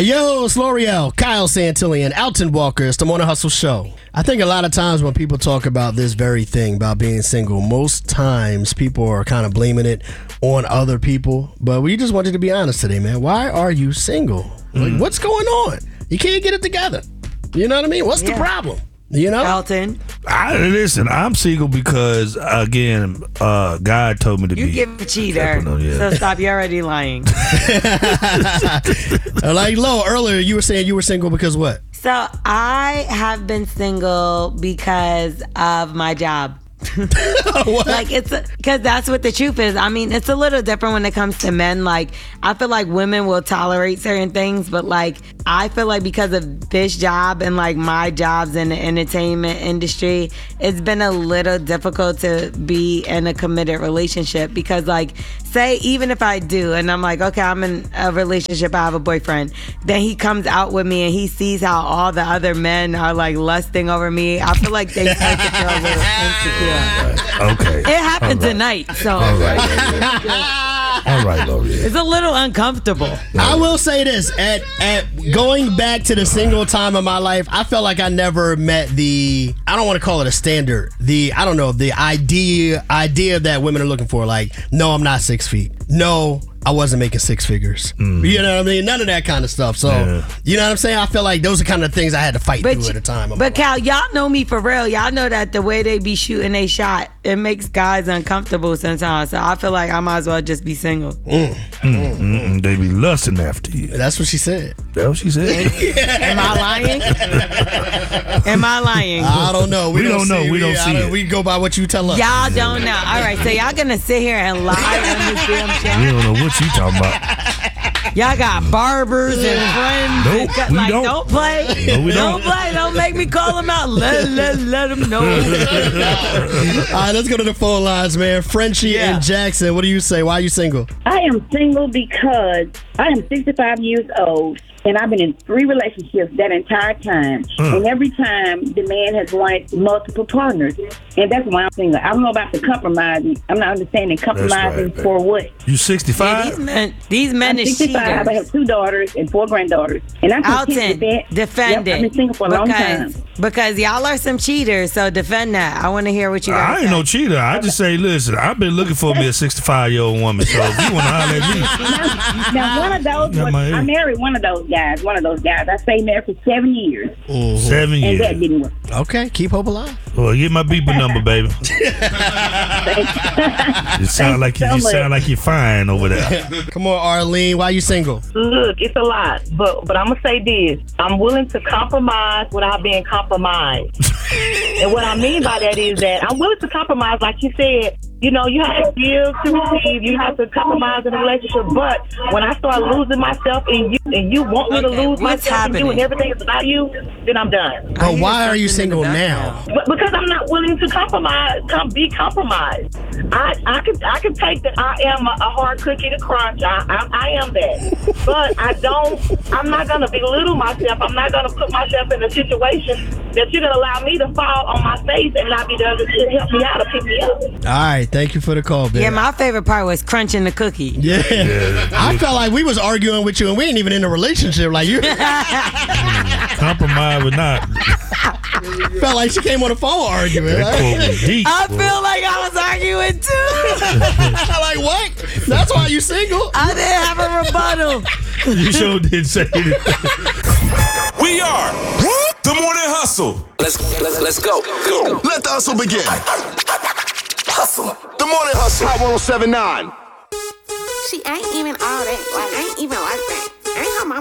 Yo, it's L'Oreal, Kyle Santillan, Alton Walker. It's the Morning Hustle Show. I think a lot of times when people talk about this very thing, about being single, most times people are kind of blaming it on other people. But we just wanted to be honest today, man. Why are you single? Like, what's going on? You can't get it together. You know what I mean? What's the problem? You know? Alton. Listen, I'm single because, again, God told me to be. You give a cheater. So stop. You're already lying. Like, Lo, earlier you were saying you were single because what? So I have been single because of my job. Like, it's because that's what the truth is. I mean, it's a little different when it comes to men. Like, I feel like women will tolerate certain things, but like, I feel like because of this job and like my jobs in the entertainment industry, it's been a little difficult to be in a committed relationship because, like, say even if I do and I'm like, okay, I'm in a relationship, I have a boyfriend, then he comes out with me and he sees how all the other men are like lusting over me. I feel like they start to feel a little insecure. Okay. It happened tonight, so. All right, L'Oreal. It's a little uncomfortable. I will say this: at going back to the single time of my life, I felt like I never met the, I don't want to call it a standard, the idea that women are looking for. Like, no, I'm not 6 feet. No, I wasn't making six figures. You know what I mean? None of that kind of stuff. So, you know what I'm saying? I feel like those are kind of things I had to fight through at the time. But Cal, y'all know me for real. Y'all know that the way they be shooting they shot, it makes guys uncomfortable sometimes. So I feel like I might as well just be single. They be lusting after you. That's what she said. That's what she said. Am I lying? Am I lying? I don't know. We don't know. We don't see it. We go by what you tell us. Y'all don't know. All right, so y'all gonna sit here and lie on this damn show? We don't know what you talking about. Y'all got barbers and friends. Nope, and we like, don't. Don't play. No, we don't play. Don't make me call them out. Let them know. All right, let's go to the phone lines, man. Frenchie and Jackson, what do you say? Why are you single? I am single because I am 65 years old. And I've been in 3 relationships that entire time. And every time, the man has wanted multiple partners. And that's why I'm single. I don't know about the compromising. I'm not understanding compromising for what. You 65? Yeah, these men I'm is 65. cheaters. I have 2 daughters and 4 granddaughters. And I'm Alton, defend it. I've been single for a long time. Because y'all are some cheaters, so defend that. I want to hear what you guys I ain't no cheater. I just say, listen, I've been looking for me a 65-year-old woman. So if you want to holler at me. Now one of those, I married one of those guys. I stayed married for 7 years. 7 years. And that didn't work. Okay, keep hope alive. Well, get my beeper number, baby. You sound like you're fine over there. Come on, Arlene. Why you single? Look, it's a lot, but I'm gonna say this: I'm willing to compromise without being compromised. And what I mean by that is that I'm willing to compromise, like you said. You know, you have to give to receive. You have to compromise in a relationship. But when I start losing myself and you want me to lose myself and you and everything is about you, then I'm done. But why are you single now? But because I'm not willing to compromise, be compromised. I can take that. I am a hard cookie to crunch. I am that. But I'm not gonna belittle myself. I'm not gonna put myself in a situation that you're gonna allow me to fall on my face and not be there to help me out or pick me up. All right, thank you for the call, baby. Yeah, my favorite part was crunching the cookie. Yeah. I felt like we was arguing with you and we ain't even in a relationship like you. Compromise or not. Felt like she came on the phone arguing. That quote was deep. I feel like I was arguing too. Like, what? That's why you single? I didn't have a rebuttal. You sure did say it. We are the Morning Hustle. Let's go. Let the hustle begin. Hustle. The Morning Hustle. Hot 107.9. She ain't even all that. Like, ain't even like that. Ain't her mama